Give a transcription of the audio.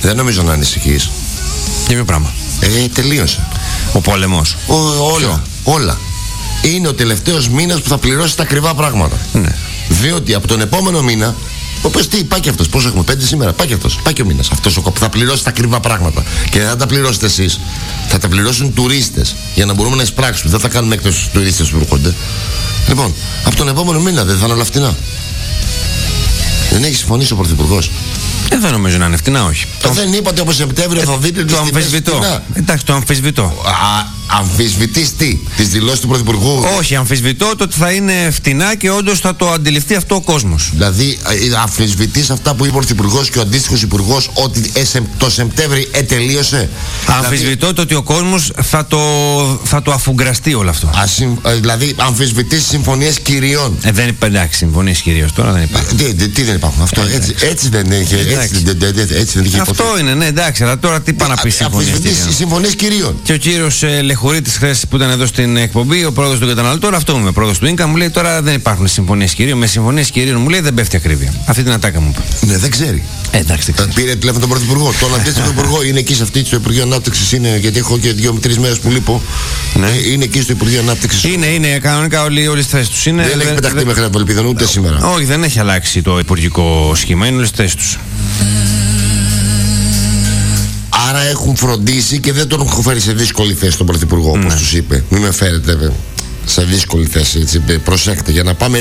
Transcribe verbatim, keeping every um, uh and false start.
Δεν νομίζω να ανησυχείς. Για ποιο πράγμα? Ε, τελείωσε. Ο πόλεμος. Ο, όλα. Όλα. Είναι ο τελευταίος μήνας που θα πληρώσει τα ακριβά πράγματα. Ναι. Διότι από τον επόμενο μήνα, όπως τι, πάει και αυτός. Πόσο έχουμε, πέντε σήμερα, πάει και αυτός. Πάει και ο μήνας. Αυτός ο, θα πληρώσει τα ακριβά πράγματα. Και δεν θα τα πληρώσετε εσείς. Θα τα πληρώσουν τουρίστες. Για να μπορούμε να εισπράξουμε. Δεν θα κάνουμε έκπτωση στους τουρίστες που έρχονται. Λοιπόν, από τον επόμενο μήνα δεν θα είναι όλα φτηνά. Δεν έχει συμφωνήσει ο Πρωθυπουργός? Ε, δεν νομίζω να είναι φτηνά, όχι. Ε, το... Δεν είπατε από Σεπτέμβριο θα δείτε το αμφισβητώ. Εντάξει, το αμφισβητώ. Α, αμφισβητείς τι? Τις δηλώσεις του Πρωθυπουργού? Όχι, αμφισβητώ το ότι θα είναι φτηνά και όντως θα το αντιληφθεί αυτό ο κόσμος. Δηλαδή, αμφισβητείς αυτά που είπε ο Πρωθυπουργός και ο αντίστοιχος Υπουργός ότι το Σεπτέμβρη ετελείωσε? Αμφισβητώ δηλαδή... το ότι ο κόσμος θα το, θα το αφουγκραστεί όλο αυτό. Α, συμ, δηλαδή, αμφισβητείς συμφωνίες κυριών. Ε, δεν υπάρχει, εντάξει, συμφωνίες κυρίως τώρα δεν υπάρχουν. Τι, τι, τι δεν υπάρχουν, αυτό ε, έτσι, έτσι δεν είχε. Έτσι, έτσι δεν είχε αυτό ποτέ. Είναι, ναι, εντάξει, αλλά τώρα τι πάνε να πει συμφωνίες κυριών. Συμφωνίες κυριών. Και ο κύριος ε, Λεχουρίτης χθες που ήταν εδώ στην εκπομπή, ο πρόεδρος του καταναλωτών, αυτό μου είπε, πρόεδρος του Ίνκα, μου λέει τώρα δεν υπάρχουν συμφωνίες κυρίων. Με συμφωνίες κυρίων μου λέει δεν πέφτει ακρίβεια. Αυτή την ατάκα μου είπε. Ναι, δεν ξέρει. Ε, εντάξει, δεν πήρε τηλέφωνο τον Πρωθυπουργό. Τον αντίστοιχο Υπουργό είναι εκεί σε αυτή το Υπουργείο Ανάπτυξης. Είναι, γιατί έχω και δύο με τρεις μέρες που λείπω. Ναι. Ε, είναι εκεί στο Υπουργείο Ανάπτυξης. Είναι, είναι κανονικά όλοι, όλες τις θέσεις τους. Είναι, δεν, δεν έχει πεταχτεί μέχρι Ευελπίδων ούτε σήμερα. Όχι, δεν έχει αλλάξει το υπουργικό σχήμα. Είναι όλες τις θέσεις τους. Άρα έχουν φροντίσει και δεν τον έχουν φέρει σε δύσκολη θέση τον Πρωθυπουργό, όπως ναι. τους είπε. Μην με φέρετε σε δύσκολη θέση, έτσι. Προσέχτε για να πάμε